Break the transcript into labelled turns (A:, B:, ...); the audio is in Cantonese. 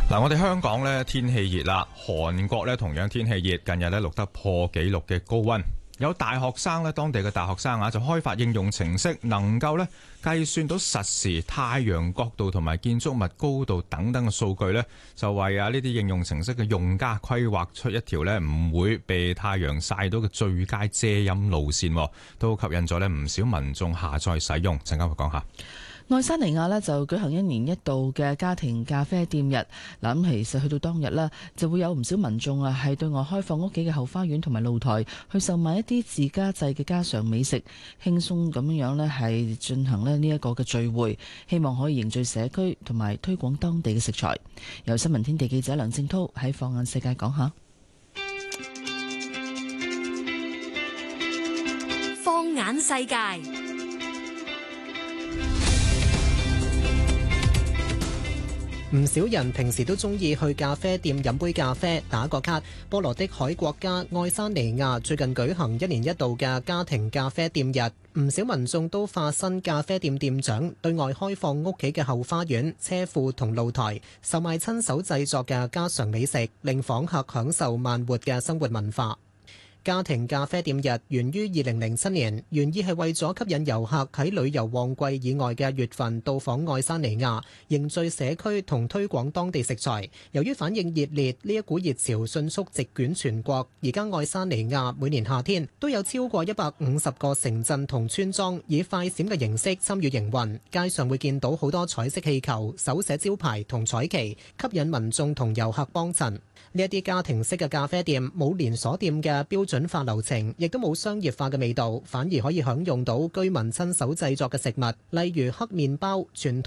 A: 嗱，我哋香港咧天氣熱啦，韓國咧同樣天氣熱，近日咧錄得破紀錄嘅高溫。有大學生咧，當地嘅大學生就開發應用程式，能夠咧計算到實時太陽角度同埋建築物高度等等嘅數據咧，就為呢啲應用程式嘅用家規劃出一條咧唔會被太陽曬到嘅最佳遮陰路線，都吸引咗咧唔少民眾下載使用。陣間會講下。
B: 愛沙尼亞就舉行一年一度嘅家庭咖啡店日，嗱，咁其實去到當日啦，就會有唔少民眾係對外開放屋企嘅後花園同埋露台，去售賣一啲自家製嘅家常美食，輕鬆咁樣咧係進行呢一個嘅聚會，希望可以凝聚社區同埋推廣當地嘅食材。由新聞天地記者梁正濤喺放眼世界講下。
C: 放眼世界。
D: 唔少人平時都中意去咖啡店飲杯咖啡、打個卡。波羅的海國家愛沙尼亞最近舉行一年一度嘅家庭咖啡店日，唔少民眾都化身咖啡店店長，對外開放屋企嘅後花園、車庫同露台，售賣親手製作嘅家常美食，令訪客享受慢活嘅生活文化。家庭咖啡店日源於2007年，原意係為咗吸引遊客喺旅遊旺季以外嘅月份到訪愛沙尼亞，凝聚社區同推廣當地食材。由於反應熱烈，呢一股熱潮迅速席捲全國。而家愛沙尼亞每年夏天都有超過150個城鎮同村莊以快閃嘅形式參與營運，街上會見到好多彩色氣球、手寫招牌同彩旗，吸引民眾同遊客幫襯。呢一啲家庭式嘅咖啡店冇連鎖店嘅標準化流程，亦都冇商業化嘅味道，反而可以享用到居民親手製作嘅食物，例如黑麵包、傳統